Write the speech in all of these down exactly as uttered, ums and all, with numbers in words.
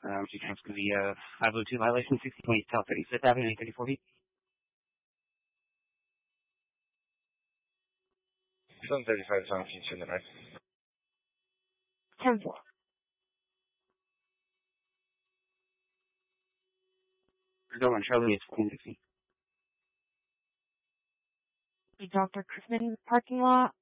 Um, so it's going to be uh, five oh two violation, sixty twenty South thirty-fifth Avenue, thirty-four feet. seven thirty-five South, can you turn the knife? ten four. Go on, Charlie, it's fourteen sixty. The Doctor Crispin parking lot.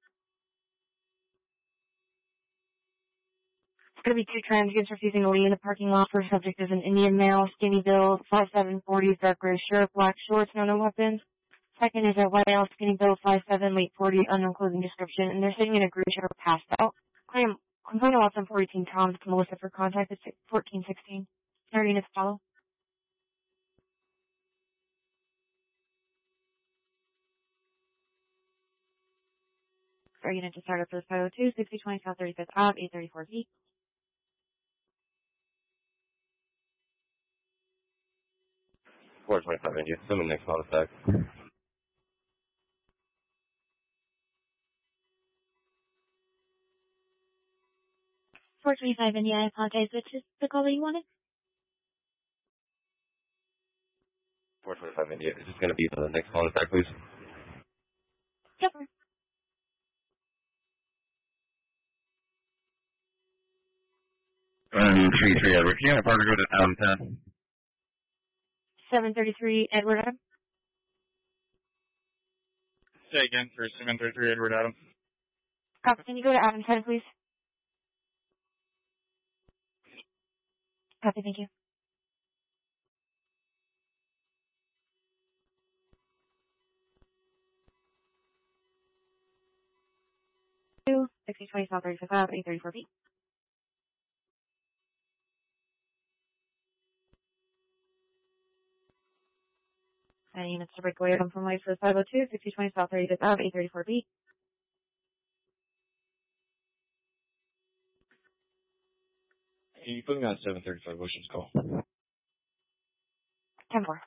It's going to be two transcripts refusing to leave in the parking lot. First subject is an Indian male, skinny build, five seven, forties, dark gray shirt, black shorts, no no weapons. Second is a white male, skinny build, five seven, late forties, unknown clothing description, and they're sitting in a group chair passed out. Claim, complaint about some fourteen pounds to Melissa for contact at fourteen sixteen. thirty minutes follow. Sorry, unit to start up for the five oh two, sixty twenty South thirty-fifth Ave, eight thirty-four feet. four twenty-five India, assuming next call is back. four twenty-five India, I apologize, which is the call that you wanted? four twenty-five India, is this going to be the next call is back, please? Yep. Um, three three Edward, can you have a partner go to Adam ten? seven thirty-three Edward Adam. Say again for seven thirty-three Edward Adam. Copy, can you go to Adam ten, please? Copy, thank you. Two, sixty twenty South thirty-fifth Ave, eight thirty-four feet. And units to break away come from life for five oh two, sixty twenty South thirty-fifth Ave, eight thirty-four feet. Can you put me on seven thirty-five Ocean's call? ten four.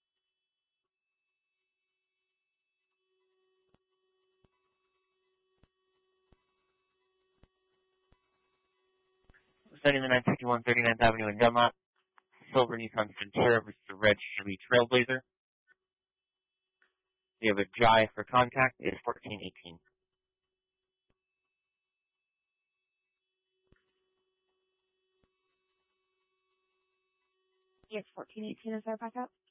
Studying the nine fifty-one thirty-ninth Avenue in Dunlop. Silver Nissan Centura versus the red Chevy Trailblazer. We have a J I for contact is fourteen eighteen. Yes, fourteen eighteen is our backup.